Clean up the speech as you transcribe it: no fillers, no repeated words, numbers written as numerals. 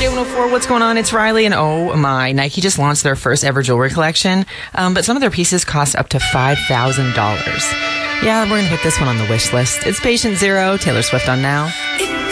J104, what's going on? It's Riley, and oh my, Nike just launched their first ever jewelry collection, but some of their pieces cost up to $5,000. Yeah, we're going to put this one on the wish list. It's Patient Zero, Taylor Swift on Now.